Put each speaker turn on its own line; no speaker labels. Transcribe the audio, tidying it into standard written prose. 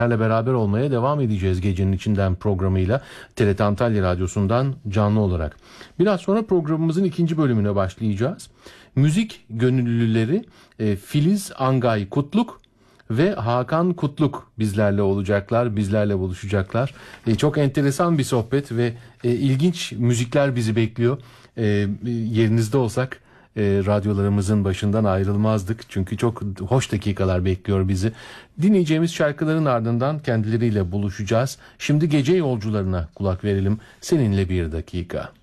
beraber olmaya devam edeceğiz Gecenin İçinden programıyla TRT Antalya Radyosu'ndan canlı olarak. Biraz sonra programımızın ikinci bölümüne başlayacağız. Müzik gönüllüleri Filiz Angay Kutluk ve Hakan Kutluk bizlerle olacaklar, bizlerle buluşacaklar. Çok enteresan bir sohbet ve ilginç müzikler bizi bekliyor. Yerinizde olsak radyolarımızın başından ayrılmazdık. Çünkü çok hoş dakikalar bekliyor bizi. Dinleyeceğimiz şarkıların ardından kendileriyle buluşacağız. Şimdi gece yolcularına kulak verelim. Seninle bir dakika.